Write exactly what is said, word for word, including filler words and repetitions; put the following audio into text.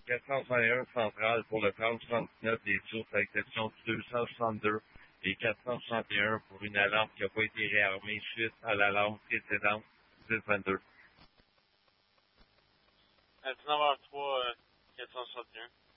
quatre cent soixante et un central pour le trente soixante-dix-neuf des sources à exception du deux cent soixante-deux et quatre cent soixante et un pour une alarme qui n'a pas été réarmée suite à l'alarme précédente dix vingt-deux. À dix-neuf heures zéro trois, euh, quatre cent soixante et un.